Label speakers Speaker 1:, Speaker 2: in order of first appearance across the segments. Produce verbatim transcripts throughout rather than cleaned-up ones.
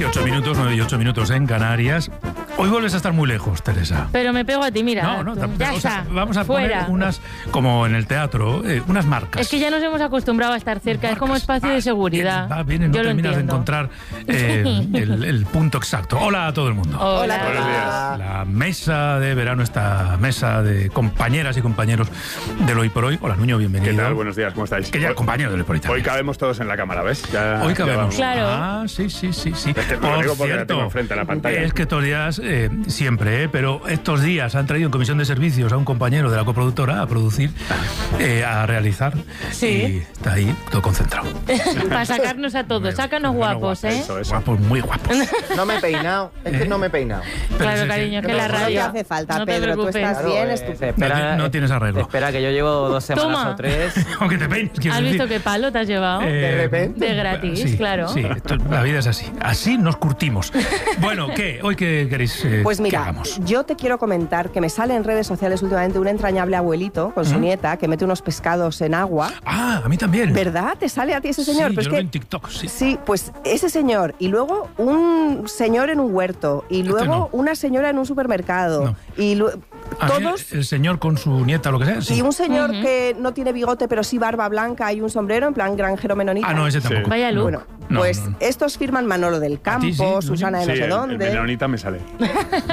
Speaker 1: dieciocho minutos, nueve y ocho minutos en Canarias. Hoy vuelves a estar muy lejos, Teresa.
Speaker 2: Pero me pego a ti, mira.
Speaker 1: No, no,
Speaker 2: tú.
Speaker 1: pero,
Speaker 2: Ya
Speaker 1: o
Speaker 2: está.
Speaker 1: sea, vamos a
Speaker 2: Fuera.
Speaker 1: poner unas, como en el teatro, eh, unas marcas.
Speaker 2: Es que ya nos hemos acostumbrado a estar cerca,
Speaker 1: Marcas.
Speaker 2: es como espacio
Speaker 1: Va,
Speaker 2: de seguridad.
Speaker 1: Va, viene, no
Speaker 2: Yo lo
Speaker 1: terminas de
Speaker 2: entiendo.
Speaker 1: encontrar eh, el, el punto exacto. Hola a todo el mundo.
Speaker 2: Hola.
Speaker 3: Buenos días.
Speaker 1: La mesa de verano, esta mesa de compañeras y compañeros del Hoy por Hoy. Hola, Nuño, bienvenido.
Speaker 3: ¿Qué tal? Buenos días, ¿cómo estáis?
Speaker 1: Que ya
Speaker 3: Hoy-
Speaker 1: compañero del Hoy por Hoy también.
Speaker 3: Hoy cabemos todos en la cámara, ¿ves? Ya-
Speaker 1: Hoy
Speaker 3: ya
Speaker 1: cabemos.
Speaker 3: vamos.
Speaker 2: Claro.
Speaker 1: Ah, sí, sí, sí, sí.
Speaker 3: Es que lo digo porque la tengo enfrente, la pantalla.
Speaker 1: Es que estos días, eh, siempre, eh, pero estos días han traído en comisión de servicios a un compañero de la coproductora a producir, eh, a realizar.
Speaker 2: Sí.
Speaker 1: Y está ahí todo concentrado.
Speaker 2: Para sacarnos a todos. Sácanos guapos, ¿eh?
Speaker 3: Eso, eso.
Speaker 1: Guapos, muy guapos.
Speaker 4: No me he peinado, es que no me he peinado.
Speaker 1: Pero
Speaker 2: Claro,
Speaker 1: sí, sí.
Speaker 2: cariño, es que
Speaker 4: No,
Speaker 2: la
Speaker 4: no te
Speaker 2: radio.
Speaker 4: hace falta,
Speaker 2: No te
Speaker 4: Pedro, tú
Speaker 2: preocupes.
Speaker 4: estás bien,
Speaker 5: eh,
Speaker 4: estupendo.
Speaker 5: se espera-
Speaker 1: No ti- no tienes arreglo.
Speaker 5: Espera, que yo llevo dos semanas
Speaker 2: Toma.
Speaker 5: o tres.
Speaker 1: Aunque te peines, quiero
Speaker 2: ¿Has
Speaker 1: decir.
Speaker 2: visto qué palo te has llevado?
Speaker 1: Eh,
Speaker 4: De repente.
Speaker 2: De gratis,
Speaker 1: sí,
Speaker 2: claro.
Speaker 1: Sí, esto- la vida es así. Así nos curtimos. Bueno, ¿qué? ¿Hoy qué queréis eh,
Speaker 4: Pues
Speaker 1: que
Speaker 4: mira,
Speaker 1: hagamos?
Speaker 4: yo te quiero comentar que me sale en redes sociales últimamente un entrañable abuelito con su nieta que mete unos pescados en agua.
Speaker 1: Ah, a mí también.
Speaker 4: ¿Verdad? ¿Te sale a ti ese señor?
Speaker 1: Sí,
Speaker 4: Pues
Speaker 1: yo
Speaker 4: es
Speaker 1: lo veo
Speaker 4: que-
Speaker 1: en TikTok, sí.
Speaker 4: Sí, pues ese señor y luego un señor en un huerto y luego
Speaker 1: no.
Speaker 4: una señora en un supermercado
Speaker 1: No.
Speaker 4: y lu-
Speaker 1: A mí,
Speaker 4: todos
Speaker 1: el señor con su nieta, lo que sea, sí.
Speaker 4: y un señor
Speaker 2: Ujú.
Speaker 4: que no tiene bigote pero sí barba blanca y un sombrero en plan granjero menonita.
Speaker 1: Ah, no, ese tampoco.
Speaker 2: Vaya look.
Speaker 4: Bueno,
Speaker 1: No,
Speaker 4: pues
Speaker 1: no, no.
Speaker 4: estos firman Manolo del Campo,
Speaker 1: ti sí, Nuño?
Speaker 4: Susana de
Speaker 3: Sí,
Speaker 4: no sé
Speaker 3: el- el
Speaker 4: dónde.
Speaker 3: menonita me sale.
Speaker 4: Eh,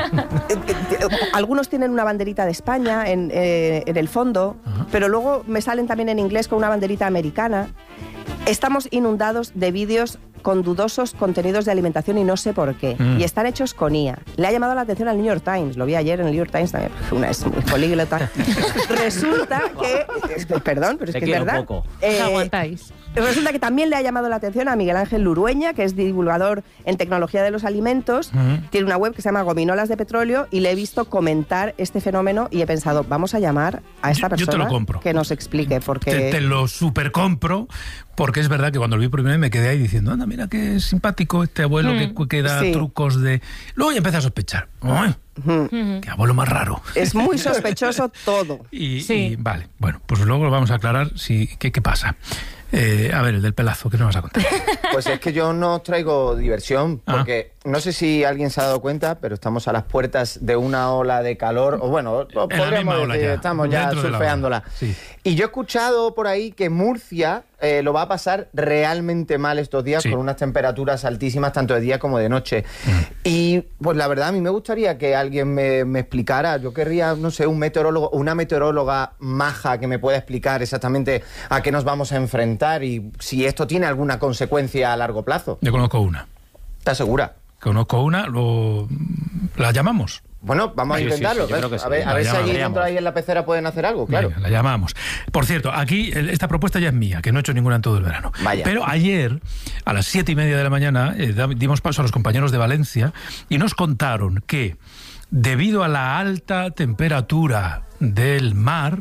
Speaker 4: eh, Algunos tienen una banderita de España en, eh, en el fondo, pero luego me salen también en inglés con una banderita americana. Estamos inundados de vídeos con dudosos contenidos de alimentación y no sé por qué.
Speaker 1: Mm.
Speaker 4: Y están hechos con I A. Le ha llamado la atención al New York Times. Lo vi ayer en el New York Times también. Una es muy políglota. Resulta que... es que- Perdón, pero es
Speaker 5: Te
Speaker 4: que es
Speaker 5: quiero
Speaker 4: verdad.
Speaker 5: poco.
Speaker 4: Eh,
Speaker 2: ¿Os aguantáis?
Speaker 4: Resulta que también le ha llamado la atención a Miguel Ángel Lurueña, que es divulgador en tecnología de los alimentos.
Speaker 1: Ujú.
Speaker 4: Tiene una web que se llama Gominolas de Petróleo y le he visto comentar este fenómeno y he pensado, vamos a llamar a esta
Speaker 1: Yo- yo te
Speaker 4: persona
Speaker 1: lo compro.
Speaker 4: que nos explique, porque...
Speaker 1: Te, te lo super compro, porque es verdad que cuando lo vi por primera vez me quedé ahí diciendo, anda, mira qué simpático este abuelo que, que da
Speaker 4: Sí.
Speaker 1: trucos de... Luego ya empecé a sospechar. ¡Ay,
Speaker 4: Ujú.
Speaker 1: qué abuelo más raro!
Speaker 4: Es muy sospechoso todo.
Speaker 1: Y,
Speaker 2: Sí.
Speaker 1: y, vale, bueno, pues luego lo vamos a aclarar si, qué, qué pasa. Eh, a ver, el del pelazo, ¿qué nos vas a contar?
Speaker 6: Pues es que yo no os traigo diversión,
Speaker 1: Ah.
Speaker 6: porque no sé si alguien se ha dado cuenta, pero estamos a las puertas de una ola de calor, o bueno, o
Speaker 1: En la misma
Speaker 6: podríamos
Speaker 1: ola
Speaker 6: decir,
Speaker 1: ya,
Speaker 6: estamos ya
Speaker 1: dentro de la
Speaker 6: surfeándola.
Speaker 1: ola, sí.
Speaker 6: Y yo he escuchado por ahí que Murcia eh, lo va a pasar realmente mal estos días,
Speaker 1: Sí.
Speaker 6: con unas temperaturas altísimas tanto de día como de noche. Y pues la verdad, a mí me gustaría que alguien me, me explicara, yo querría, no sé, un meteorólogo, una meteoróloga maja que me pueda explicar exactamente a qué nos vamos a enfrentar y si esto tiene alguna consecuencia a largo plazo.
Speaker 1: Yo conozco una.
Speaker 6: ¿Estás segura?
Speaker 1: Conozco una, lo, la llamamos.
Speaker 6: Bueno, vamos
Speaker 5: Sí,
Speaker 6: a
Speaker 5: sí,
Speaker 6: intentarlo.
Speaker 5: sí, yo
Speaker 6: ¿ves?
Speaker 5: creo que sí.
Speaker 6: A ver, a
Speaker 1: La
Speaker 6: ver si allí
Speaker 1: llamamos.
Speaker 6: dentro ahí en la pecera pueden hacer algo, claro.
Speaker 1: Venga, la llamamos. Por cierto, aquí el- esta propuesta ya es mía, que no he hecho ninguna en todo el verano.
Speaker 6: Vaya.
Speaker 1: Pero ayer, a las siete y media de la mañana, eh, da- dimos paso a los compañeros de Valencia y nos contaron que, debido a la alta temperatura del mar,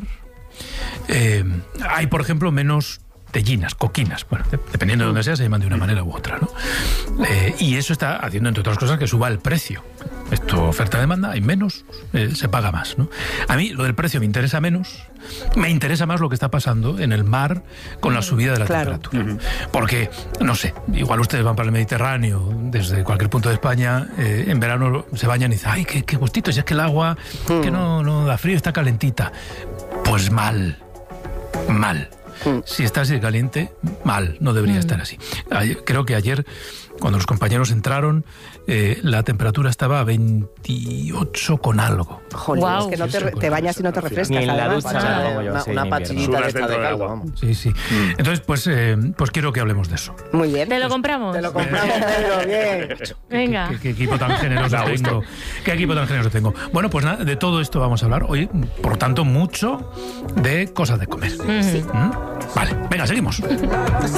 Speaker 1: eh, hay, por ejemplo, menos tellinas, coquinas. Bueno, de- dependiendo de donde sea, se llaman de una manera u otra, ¿no? Eh, y eso está haciendo, entre otras cosas, que suba el precio. Esto, oferta-demanda, hay menos, eh, se paga más, ¿no? A mí lo del precio me interesa menos, me interesa más lo que está pasando en el mar con la subida de la
Speaker 4: Claro.
Speaker 1: temperatura. Porque, no sé, igual ustedes van para el Mediterráneo, desde cualquier punto de España, eh, en verano se bañan y dicen, ay, qué, qué gustito, si es que el agua que no, no da frío, está calentita. Pues mal, mal. Si está así de caliente, mal, no debería estar así. Ayer- creo que ayer, cuando los compañeros entraron, eh, la temperatura estaba a veintiocho con algo.
Speaker 4: Jolín,
Speaker 2: Guau.
Speaker 4: es que no
Speaker 1: Sí,
Speaker 4: te,
Speaker 1: sí,
Speaker 4: re-
Speaker 1: pues,
Speaker 4: te bañas y no te refrescas.
Speaker 5: Ni en la
Speaker 4: además.
Speaker 5: ducha
Speaker 6: Pachada,
Speaker 5: me pongo yo,
Speaker 6: una,
Speaker 5: sí,
Speaker 6: una
Speaker 5: en invierno.
Speaker 6: pachillita
Speaker 3: Sudas
Speaker 6: de esta
Speaker 3: dentro
Speaker 6: de
Speaker 3: del
Speaker 6: caldo,
Speaker 3: agua.
Speaker 6: vamos.
Speaker 1: Sí, sí. Entonces, pues, eh, pues quiero que hablemos de eso.
Speaker 4: Muy bien.
Speaker 2: ¿Te lo compramos?
Speaker 6: Te lo compramos, Pedro, bien.
Speaker 2: Venga.
Speaker 1: ¿Qué, qué equipo tan generoso
Speaker 3: Da gusto.
Speaker 1: tengo? ¿Qué equipo tan generoso tengo? Bueno, pues nada, de todo esto vamos a hablar hoy, por tanto, mucho de cosas de comer.
Speaker 2: Ujú.
Speaker 1: ¿Mm? Vale, venga, seguimos.